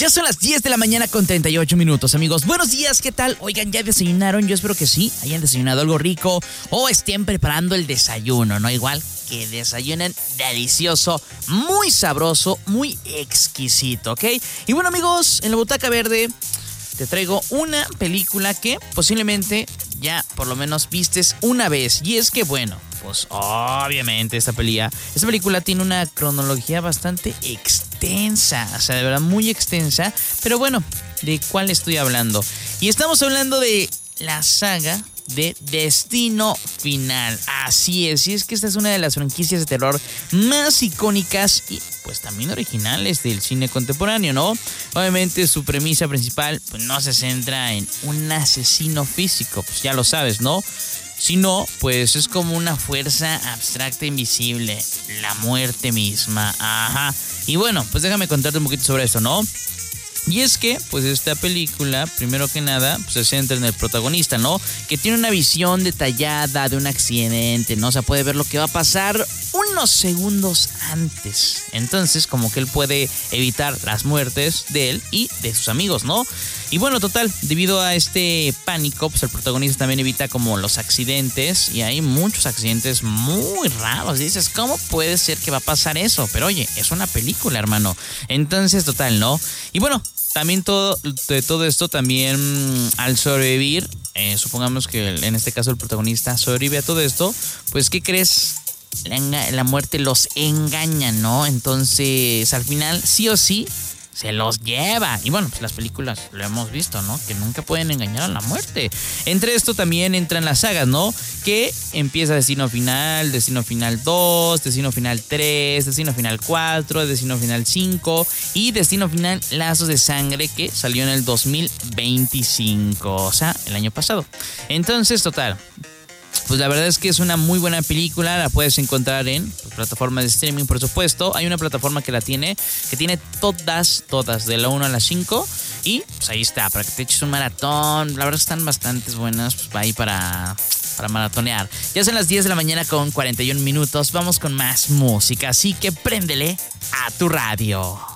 Ya son las 10 de la mañana con 38 minutos, amigos. Buenos días, ¿qué tal? Oigan, ¿ya desayunaron? Yo espero que sí, hayan desayunado algo rico o estén preparando el desayuno, ¿no? Igual que desayunen delicioso, muy sabroso, muy exquisito, ¿ok? Y bueno, amigos, en la butaca verde te traigo una película que posiblemente ya por lo menos vistes una vez. Y es que, bueno, pues obviamente esta película tiene una cronología bastante extensa, o sea, de verdad muy extensa. Pero bueno, ¿de cuál estoy hablando? Y estamos hablando de la saga de Destino Final. Así es, y es que esta es una de las franquicias de terror más icónicas y pues también originales del cine contemporáneo, ¿no? Obviamente su premisa principal pues no se centra en un asesino físico, pues ya lo sabes, ¿no? Sino, pues es como una fuerza abstracta invisible, la muerte misma, ajá. Y bueno, pues déjame contarte un poquito sobre esto, ¿no? Y es que, pues esta película, primero que nada, pues se centra en el protagonista, ¿no? Que tiene una visión detallada de un accidente, ¿no? O sea, puede ver lo que va a pasar unos segundos antes. Entonces, como que él puede evitar las muertes de él y de sus amigos, ¿no? Y bueno, total, debido a este pánico, pues el protagonista también evita como los accidentes. Y hay muchos accidentes muy raros. Y dices, ¿cómo puede ser que va a pasar eso? Pero oye, es una película, hermano. Entonces, total, ¿no? Y bueno, también de todo esto, también al sobrevivir, supongamos que en este caso el protagonista sobrevive a todo esto, pues ¿qué crees? La muerte los engaña, ¿no? Entonces al final sí o sí se los lleva. Y bueno, pues las películas lo hemos visto, ¿no? Que nunca pueden engañar a la muerte. Entre esto también entran las sagas, ¿no? Que empieza Destino Final 2, Destino Final 3, Destino Final 4, Destino Final 5 y Destino Final Lazos de Sangre, que salió en el 2025, o sea, el año pasado. Entonces, total, pues la verdad es que es una muy buena película. La puedes encontrar en plataformas de streaming, por supuesto. Hay una plataforma que tiene todas, de la 1 a la 5. Y pues ahí está, para que te eches un maratón. La verdad están bastante buenas, pues ahí para maratonear. Ya son las 10 de la mañana con 41 minutos. Vamos con más música, así que préndele a tu radio.